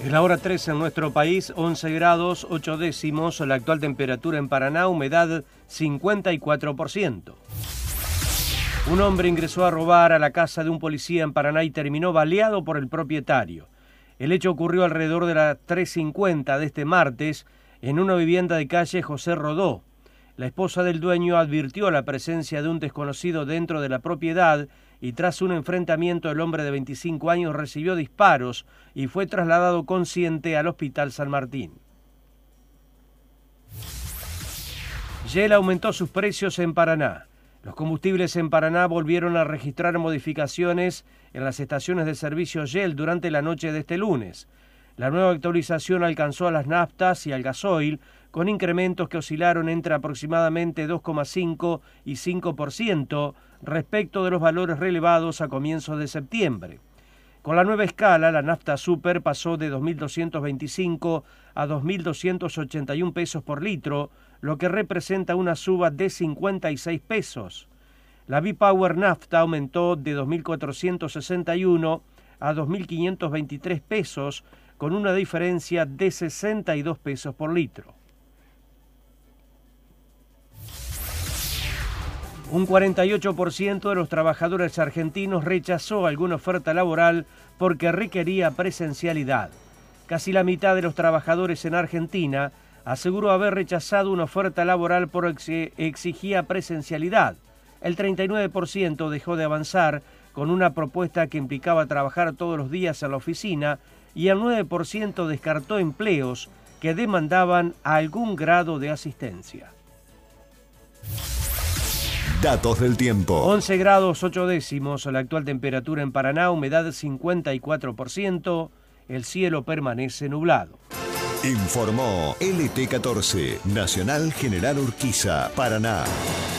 Es la hora 13 en nuestro país, 11 grados 8 décimos, la actual temperatura en Paraná, humedad 54%. Un hombre ingresó a robar a la casa de un policía en Paraná y terminó baleado por el propietario. El hecho ocurrió alrededor de las 3:50 de este martes en una vivienda de calle José Rodó. La esposa del dueño advirtió la presencia de un desconocido dentro de la propiedad y tras un enfrentamiento el hombre de 25 años recibió disparos y fue trasladado consciente al Hospital San Martín. Shell aumentó sus precios en Paraná. Los combustibles en Paraná volvieron a registrar modificaciones en las estaciones de servicio Shell durante la noche de este lunes. La nueva actualización alcanzó a las naftas y al gasoil con incrementos que oscilaron entre aproximadamente 2,5 y 5% respecto de los valores relevados a comienzos de septiembre. Con la nueva escala, la nafta super pasó de 2.225 a 2.281 pesos por litro, lo que representa una suba de 56 pesos. La B-Power nafta aumentó de 2.461 a 2.523 pesos, con una diferencia de 62 pesos por litro. Un 48% de los trabajadores argentinos rechazó alguna oferta laboral porque requería presencialidad. Casi la mitad de los trabajadores en Argentina aseguró haber rechazado una oferta laboral porque exigía presencialidad. El 39% dejó de avanzar con una propuesta que implicaba trabajar todos los días en la oficina y el 9% descartó empleos que demandaban algún grado de asistencia. Datos del tiempo. 11 grados 8 décimos, la actual temperatura en Paraná, humedad 54%, el cielo permanece nublado. Informó LT14, Nacional General Urquiza, Paraná.